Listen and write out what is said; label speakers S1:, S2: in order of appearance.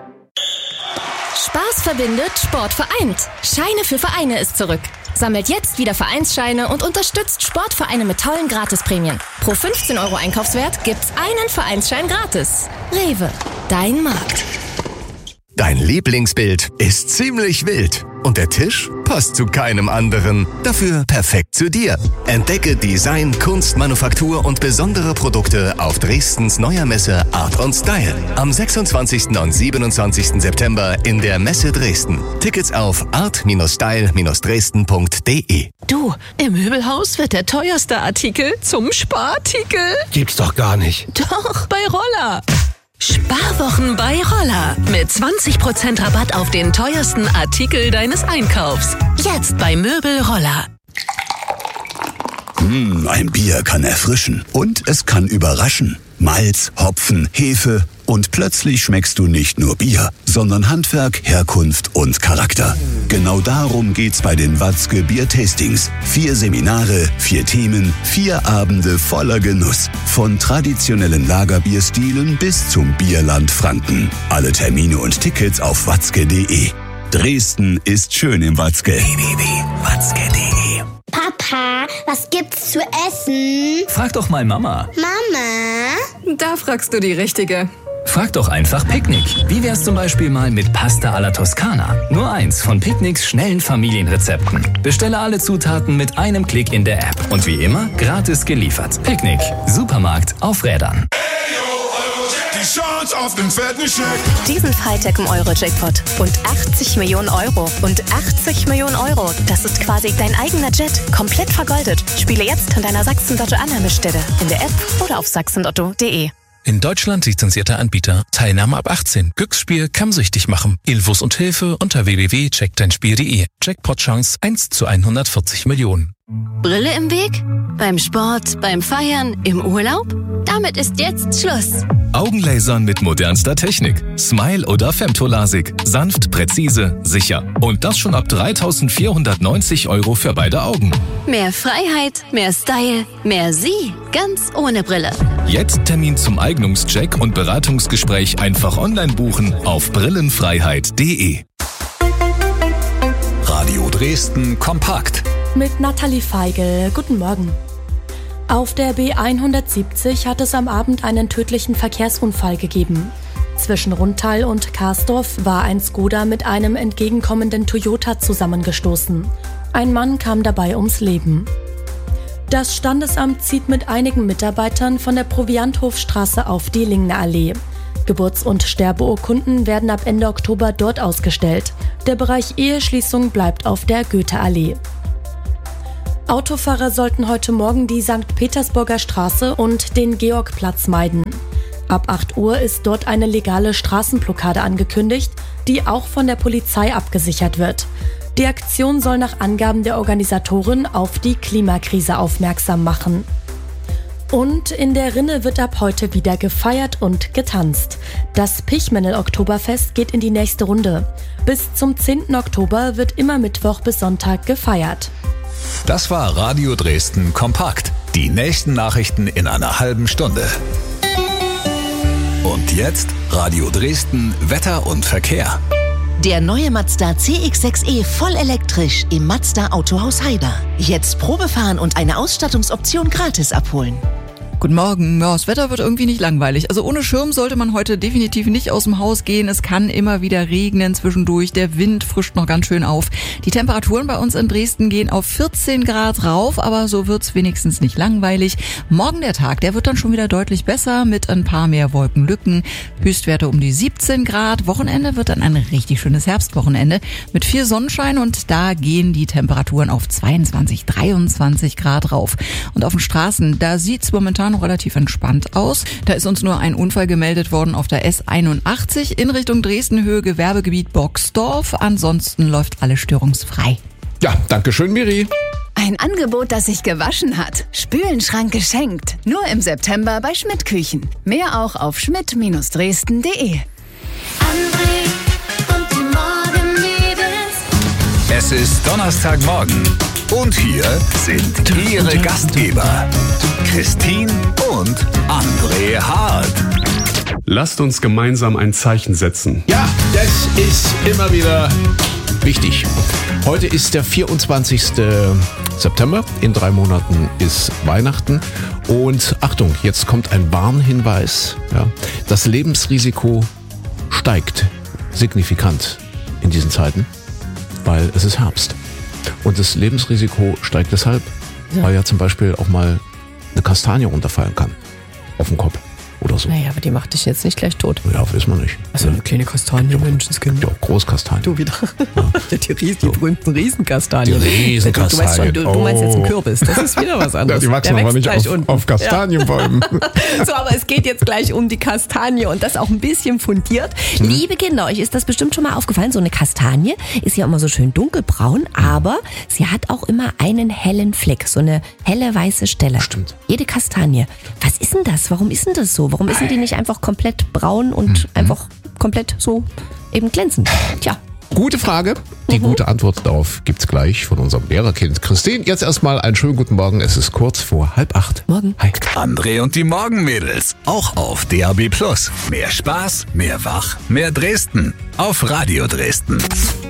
S1: Spaß verbindet, Sport vereint. Scheine für Vereine ist zurück. Sammelt jetzt wieder Vereinsscheine und unterstützt Sportvereine mit tollen Gratisprämien. Pro 15 € Einkaufswert gibt's einen Vereinsschein gratis. Rewe, dein Markt.
S2: Dein Lieblingsbild ist ziemlich wild. Und der Tisch passt zu keinem anderen. Dafür perfekt zu dir. Entdecke Design, Kunst, Manufaktur und besondere Produkte auf Dresdens neuer Messe Art & Style. Am 26. und 27. September in der Messe Dresden. Tickets auf art-style-dresden.de.
S3: Du, im Möbelhaus wird der teuerste Artikel zum Sparartikel.
S4: Gibt's doch gar nicht.
S3: Doch, bei Roller. Sparwochen bei Roller. Mit 20% Rabatt auf den teuersten Artikel deines Einkaufs. Jetzt bei Möbel Roller.
S5: Ein Bier kann erfrischen und es kann überraschen. Malz, Hopfen, Hefe und plötzlich schmeckst du nicht nur Bier, sondern Handwerk, Herkunft und Charakter. Genau darum geht's bei den Watzke Bier-Tastings. 4 Seminare, 4 Themen, 4 Abende voller Genuss. Von traditionellen Lagerbierstilen bis zum Bierland Franken. Alle Termine und Tickets auf watzke.de. Dresden ist schön im Watzke. www.watzke.de.
S6: Papa, was gibt's zu essen?
S7: Frag doch mal Mama.
S6: Mama?
S8: Da fragst du die Richtige.
S7: Frag doch einfach Picknick. Wie wär's zum Beispiel mal mit Pasta alla Toskana? Nur eins von Picknicks schnellen Familienrezepten. Bestelle alle Zutaten mit einem Klick in der App. Und wie immer, gratis geliefert. Picknick. Supermarkt auf Rädern.
S9: Die Chance auf den fetten Scheck.
S10: Diesen Freitag im Euro-Jackpot. Und 80 Millionen Euro. Und 80 Millionen Euro. Das ist quasi dein eigener Jet. Komplett vergoldet. Spiele jetzt an deiner Sachsen-Lotto-Annahmestelle. In der App oder auf sachsenlotto.de.
S11: In Deutschland lizenzierter Anbieter. Teilnahme ab 18. Glücksspiel kann süchtig machen. Infos und Hilfe unter www.checkdeinspiel.de. Jackpot-Chance 1 zu 140 Millionen.
S12: Brille im Weg? Beim Sport, beim Feiern, im Urlaub? Damit ist jetzt Schluss.
S13: Augenlasern mit modernster Technik. Smile oder Femtolasik. Sanft, präzise, sicher. Und das schon ab 3.490 € für beide Augen.
S12: Mehr Freiheit, mehr Style, mehr Sie. Ganz ohne Brille.
S13: Jetzt Termin zum Eignungscheck und Beratungsgespräch einfach online buchen auf brillenfreiheit.de.
S14: Radio Dresden kompakt.
S15: Mit Nathalie Feigl. Guten Morgen. Auf der B170 hat es am Abend einen tödlichen Verkehrsunfall gegeben. Zwischen Rundtal und Karsdorf war ein Skoda mit einem entgegenkommenden Toyota zusammengestoßen. Ein Mann kam dabei ums Leben. Das Standesamt zieht mit einigen Mitarbeitern von der Provianthofstraße auf die Lingner Allee. Geburts- und Sterbeurkunden werden ab Ende Oktober dort ausgestellt. Der Bereich Eheschließung bleibt auf der Goethe-Allee. Autofahrer sollten heute Morgen die St. Petersburger Straße und den Georgplatz meiden. Ab 8 Uhr ist dort eine legale Straßenblockade angekündigt, die auch von der Polizei abgesichert wird. Die Aktion soll nach Angaben der Organisatoren auf die Klimakrise aufmerksam machen. Und in der Rinne wird ab heute wieder gefeiert und getanzt. Das Pichmennel-Oktoberfest geht in die nächste Runde. Bis zum 10. Oktober wird immer Mittwoch bis Sonntag gefeiert.
S14: Das war Radio Dresden kompakt. Die nächsten Nachrichten in einer halben Stunde. Und jetzt Radio Dresden Wetter und Verkehr.
S16: Der neue Mazda CX-6e voll elektrisch im Mazda Autohaus Heider. Jetzt Probefahren und eine Ausstattungsoption gratis abholen.
S17: Guten Morgen. Ja, das Wetter wird irgendwie nicht langweilig. Also ohne Schirm sollte man heute definitiv nicht aus dem Haus gehen. Es kann immer wieder regnen zwischendurch. Der Wind frischt noch ganz schön auf. Die Temperaturen bei uns in Dresden gehen auf 14 Grad rauf, aber so wird's wenigstens nicht langweilig. Morgen der Tag, der wird dann schon wieder deutlich besser mit ein paar mehr Wolkenlücken. Höchstwerte um die 17 Grad. Wochenende wird dann ein richtig schönes Herbstwochenende mit viel Sonnenschein und da gehen die Temperaturen auf 22, 23 Grad rauf. Und auf den Straßen, da sieht's momentan noch relativ entspannt aus. Da ist uns nur ein Unfall gemeldet worden auf der S81 in Richtung Dresden-Höhe Gewerbegebiet Boxdorf. Ansonsten läuft alles störungsfrei.
S4: Ja, danke schön, Miri.
S18: Ein Angebot, das sich gewaschen hat. Spülenschrank geschenkt. Nur im September bei Schmidt Küchen. Mehr auch auf schmidt-dresden.de.
S14: Es ist Donnerstagmorgen und hier sind Ihre Gastgeber Christine und André Hart.
S19: Lasst uns gemeinsam ein Zeichen setzen.
S4: Ja, das ist immer wieder wichtig. Heute ist der 24. September. In 3 Monaten ist Weihnachten. Und Achtung, jetzt kommt ein Warnhinweis. Ja, das Lebensrisiko steigt signifikant in diesen Zeiten, weil es ist Herbst. Und das Lebensrisiko steigt deshalb, weil ja zum Beispiel auch mal eine Kastanie runterfallen kann auf den Kopf oder so.
S20: Naja, aber die macht dich jetzt nicht gleich tot.
S4: Ja, weiß man nicht.
S20: Also eine kleine Kastanie, Menschenskind.
S4: Ja, Großkastanie.
S20: Du wieder. Ja. Die berühmten Riesenkastanien.
S4: Die Riesenkastanien.
S20: Du weißt schon, du meinst jetzt einen Kürbis. Das ist wieder was anderes.
S4: Ja, die wachsen aber nicht auf Kastanienbäumen.
S20: Ja. So, aber es geht jetzt gleich um die Kastanie und das auch ein bisschen fundiert. Liebe Kinder, euch ist das bestimmt schon mal aufgefallen. So eine Kastanie ist ja immer so schön dunkelbraun, aber sie hat auch immer einen hellen Fleck. So eine helle weiße Stelle.
S4: Stimmt.
S20: Jede Kastanie. Was ist denn das? Warum ist denn das so? Warum ist denn die nicht einfach komplett braun und einfach komplett so eben glänzend? Tja.
S4: Gute Frage. Die gute Antwort darauf gibt's gleich von unserem Lehrerkind Christine. Jetzt erstmal einen schönen guten Morgen. Es ist kurz vor 7:30.
S20: Morgen.
S4: Hi.
S14: André und die Morgenmädels. Auch auf DAB+. Mehr Spaß, mehr Wach, mehr Dresden. Auf Radio Dresden.